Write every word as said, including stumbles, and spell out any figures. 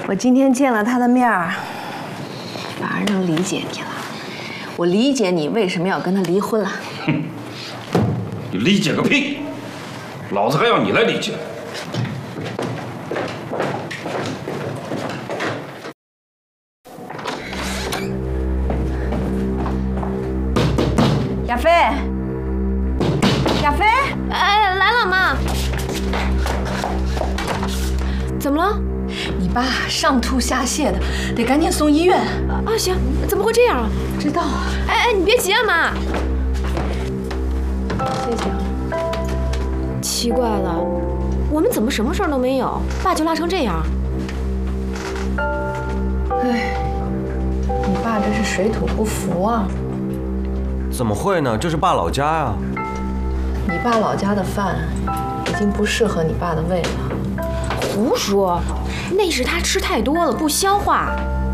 我今天见了他的面儿，反而能理解你了。我理解你为什么要跟他离婚了。 哼，你理解个屁！老子还要你来理解。 亚飞，亚飞， 哎，来了，妈。怎么了？ 你爸上吐下泻的，得赶紧送医院。 啊，行，怎么会这样啊？ 不知道啊。 哎哎，你别急啊，妈。 谢谢啊。 奇怪了，我们怎么什么事儿都没有，爸就拉成这样？ 哎，你爸这是水土不服啊。 怎么会呢？这是爸老家呀。 你爸老家的饭已经不适合你爸的胃了。 胡说，那是他吃太多了，不消化。